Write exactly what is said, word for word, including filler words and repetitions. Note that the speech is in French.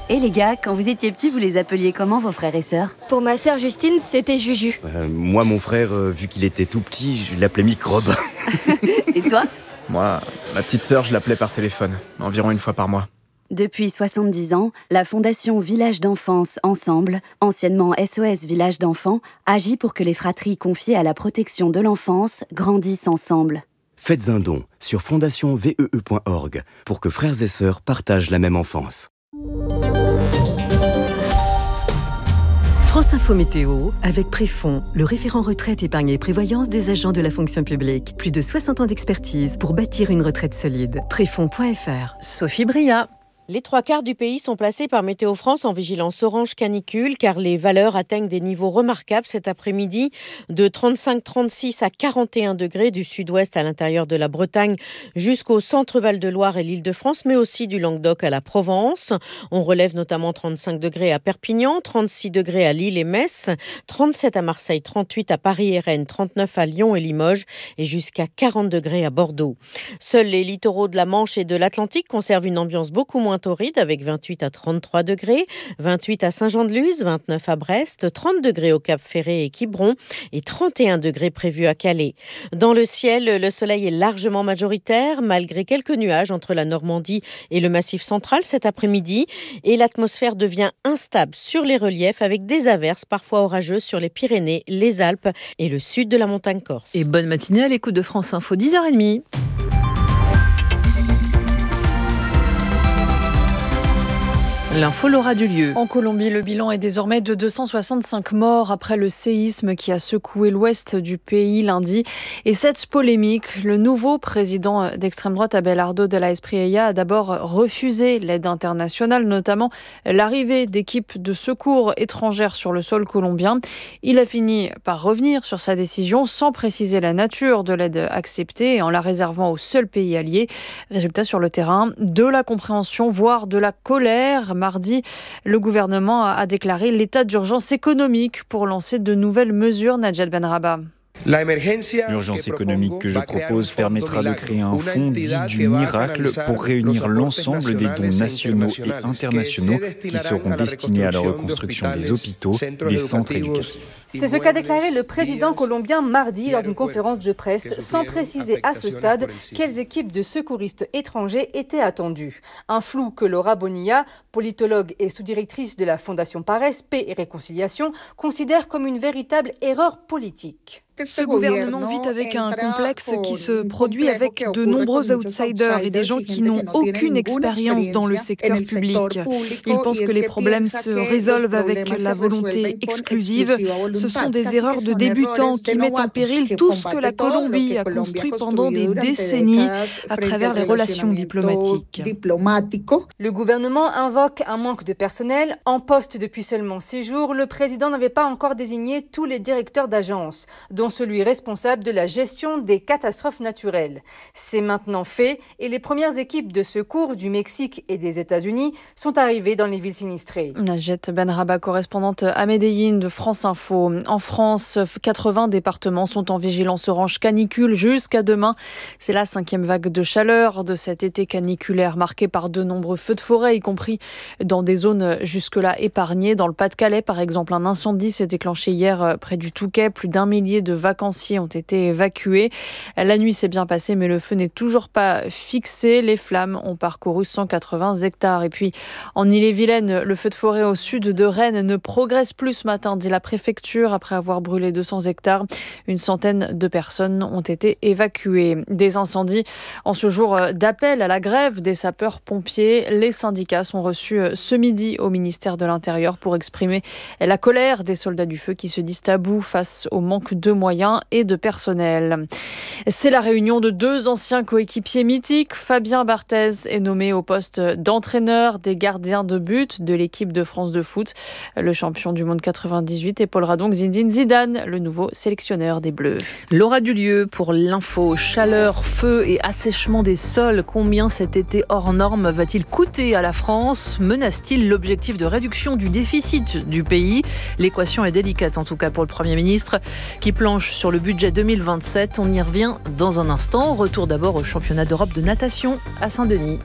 Et les gars, quand vous étiez petits, vous les appeliez comment vos frères et sœurs ? Pour ma sœur Justine, c'était Juju. Euh, moi, mon frère, euh, vu qu'il était tout petit, je l'appelais Microbe. Et toi ? Moi, ma petite sœur, je l'appelais par téléphone, environ une fois par mois. Depuis soixante-dix ans, la Fondation Village d'Enfance Ensemble, anciennement S O S Village d'Enfants, agit pour que les fratries confiées à la protection de l'enfance grandissent ensemble. Faites un don sur fondation vee point org pour que frères et sœurs partagent la même enfance. France Info Météo, avec Préfond, le référent retraite, épargne et prévoyance des agents de la fonction publique. Plus de soixante ans d'expertise pour bâtir une retraite solide. Préfond point f r. Sophie Bria. Les trois quarts du pays sont placés par Météo France en vigilance orange canicule car les valeurs atteignent des niveaux remarquables cet après-midi de trente-cinq trente-six à quarante et un degrés du sud-ouest à l'intérieur de la Bretagne jusqu'au centre Val-de-Loire et l'Île-de-France, mais aussi du Languedoc à la Provence. On relève notamment trente-cinq degrés à Perpignan, trente-six degrés à Lille et Metz, trente-sept à Marseille, trente-huit à Paris et Rennes, trente-neuf à Lyon et Limoges et jusqu'à quarante degrés à Bordeaux. Seuls les littoraux de la Manche et de l'Atlantique conservent une ambiance beaucoup moins torride avec vingt-huit à trente-trois degrés, vingt-huit à Saint-Jean-de-Luz, vingt-neuf à Brest, trente degrés au Cap-Ferré et Quiberon et trente et un degrés prévus à Calais. Dans le ciel, le soleil est largement majoritaire malgré quelques nuages entre la Normandie et le Massif central cet après-midi et l'atmosphère devient instable sur les reliefs avec des averses parfois orageuses sur les Pyrénées, les Alpes et le sud de la montagne corse. Et bonne matinée à l'écoute de France Info, dix heures trente. L'info Laura Dulieu. En Colombie, le bilan est désormais de deux cent soixante-cinq morts après le séisme qui a secoué l'ouest du pays lundi. Et cette polémique, le nouveau président d'extrême droite, Abelardo de la Espriella, a d'abord refusé l'aide internationale, notamment l'arrivée d'équipes de secours étrangères sur le sol colombien. Il a fini par revenir sur sa décision sans préciser la nature de l'aide acceptée et en la réservant aux seuls pays alliés. Résultat sur le terrain, de la compréhension, voire de la colère. Mardi, le gouvernement a déclaré l'état d'urgence économique pour lancer de nouvelles mesures. Najat Benrabah. L'urgence économique que je propose permettra de créer un fonds dit du miracle pour réunir l'ensemble des dons nationaux et internationaux qui seront destinés à la reconstruction des hôpitaux, des centres éducatifs. C'est ce qu'a déclaré le président colombien mardi lors d'une conférence de presse, sans préciser à ce stade quelles équipes de secouristes étrangers étaient attendues. Un flou que Laura Bonilla, politologue et sous-directrice de la Fondation Pares, Paix et Réconciliation, considère comme une véritable erreur politique. Ce gouvernement vit avec un complexe qui se produit avec de nombreux outsiders et des gens qui n'ont aucune expérience dans le secteur public. Ils pensent que les problèmes se résolvent avec la volonté exclusive. Ce sont des erreurs de débutants qui mettent en péril tout ce que la Colombie a construit pendant des décennies à travers les relations diplomatiques. Le gouvernement invoque un manque de personnel. En poste depuis seulement six jours, le président n'avait pas encore désigné tous les directeurs d'agences, dont celui responsable de la gestion des catastrophes naturelles. C'est maintenant fait et les premières équipes de secours du Mexique et des États-Unis sont arrivées dans les villes sinistrées. Najat Benrabah, correspondante à Medellín de France Info. En France, quatre-vingts départements sont en vigilance orange canicule jusqu'à demain. C'est la cinquième vague de chaleur de cet été caniculaire marqué par de nombreux feux de forêt, y compris dans des zones jusque-là épargnées. Dans le Pas-de-Calais, par exemple, un incendie s'est déclenché hier près du Touquet. Plus d'un millier de vacanciers ont été évacués. La nuit s'est bien passée, mais le feu n'est toujours pas fixé. Les flammes ont parcouru cent quatre-vingts hectares. Et puis, en Ille-et-Vilaine, le feu de forêt au sud de Rennes ne progresse plus ce matin, dit la préfecture, après avoir brûlé deux cents hectares. Une centaine de personnes ont été évacuées. Des incendies en ce jour d'appel à la grève des sapeurs-pompiers. Les syndicats sont reçus ce midi au ministère de l'Intérieur pour exprimer la colère des soldats du feu qui se disent à bout face au manque de moyens et de personnel. C'est la réunion de deux anciens coéquipiers mythiques. Fabien Barthez est nommé au poste d'entraîneur des gardiens de but de l'équipe de France de foot. Le champion du monde quatre-vingt-dix-huit épaulera donc Zinedine Zidane, le nouveau sélectionneur des Bleus. Laura Dulieu pour l'info. Chaleur, feu et assèchement des sols. Combien cet été hors norme va-t-il coûter à la France ? Menace-t-il l'objectif de réduction du déficit du pays ? L'équation est délicate en tout cas pour le Premier ministre qui planche sur le budget deux mille vingt-sept. On y revient dans un instant. Retour d'abord au championnat d'Europe de natation à Saint-Denis.